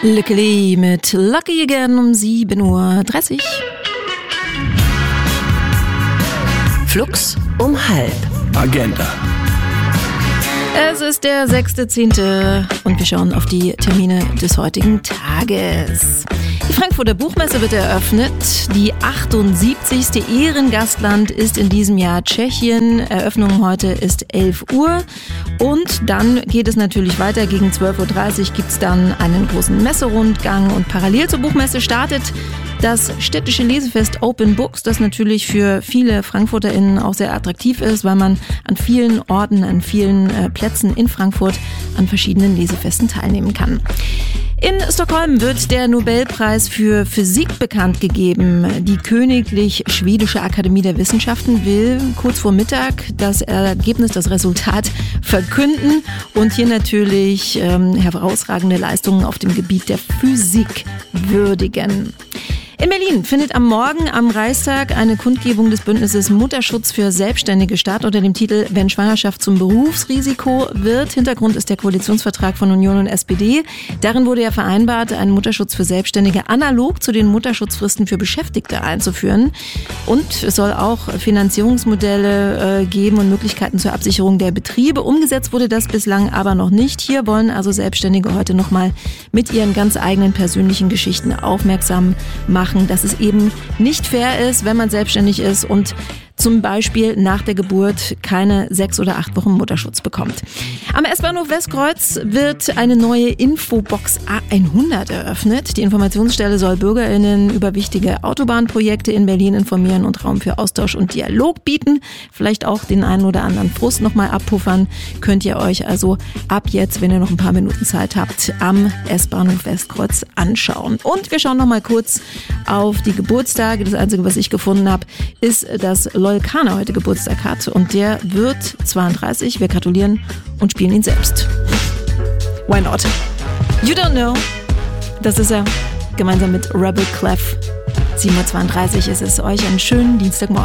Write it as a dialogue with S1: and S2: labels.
S1: Luckily mit Lucky Again um 7.30 Uhr.
S2: Flux um halb.
S3: Agenda.
S1: Es ist der 6.10. und wir schauen auf die Termine des heutigen Tages. Die Frankfurter Buchmesse wird eröffnet. Die 78. Ehrengastland ist in diesem Jahr Tschechien. Eröffnung heute ist 11 Uhr. Und dann geht es natürlich weiter. Gegen 12.30 Uhr gibt es dann einen großen Messerundgang. Und parallel zur Buchmesse startet das städtische Lesefest Open Books, das natürlich für viele FrankfurterInnen auch sehr attraktiv ist, weil man an vielen Orten, an vielen Plätzen in Frankfurt an verschiedenen Lesefesten teilnehmen kann. In Stockholm wird der Nobelpreis für Physik bekannt gegeben. Die Königlich Schwedische Akademie der Wissenschaften will kurz vor Mittag das Ergebnis, das Resultat verkünden und hier natürlich herausragende Leistungen auf dem Gebiet der Physik würdigen. In Berlin findet am Morgen am Reichstag eine Kundgebung des Bündnisses Mutterschutz für Selbstständige statt unter dem Titel »Wenn Schwangerschaft zum Berufsrisiko wird«. Hintergrund ist der Koalitionsvertrag von Union und SPD. Darin wurde ja vereinbart, einen Mutterschutz für Selbstständige analog zu den Mutterschutzfristen für Beschäftigte einzuführen. Und es soll auch Finanzierungsmodelle geben und Möglichkeiten zur Absicherung der Betriebe. Umgesetzt wurde das bislang aber noch nicht. Hier wollen also Selbstständige heute nochmal mit ihren ganz eigenen persönlichen Geschichten aufmerksam machen, dass es eben nicht fair ist, wenn man selbstständig ist und zum Beispiel nach der Geburt keine 6 oder 8 Wochen Mutterschutz bekommt. Am S-Bahnhof Westkreuz wird eine neue Infobox A100 eröffnet. Die Informationsstelle soll BürgerInnen über wichtige Autobahnprojekte in Berlin informieren und Raum für Austausch und Dialog bieten. Vielleicht auch den einen oder anderen Frust nochmal abpuffern. Könnt ihr euch also ab jetzt, wenn ihr noch ein paar Minuten Zeit habt, am S-Bahnhof Westkreuz anschauen. Und wir schauen nochmal kurz auf die Geburtstage. Das Einzige, was ich gefunden habe, ist, dass Loyal Kana heute Geburtstag hat und der wird 32. Wir gratulieren und spielen ihn selbst. Why not? You Don't Know. Das ist er. Gemeinsam mit Rebel Clef. 7.32 Uhr ist es. Euch einen schönen Dienstagmorgen.